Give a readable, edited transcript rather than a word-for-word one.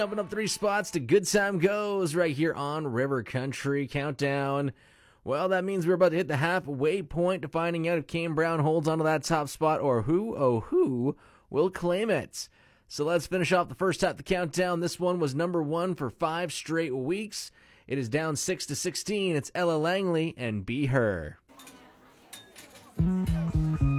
Jumping up 3 spots to Good Time Goes right here on River Country Countdown. Well, that means we're about to hit the halfway point to finding out if Kane Brown holds onto that top spot or who will claim it. So let's finish off the first half of the countdown. This one was number 1 for 5 straight weeks. It is down 6 to 16. It's Ella Langley and Be Her.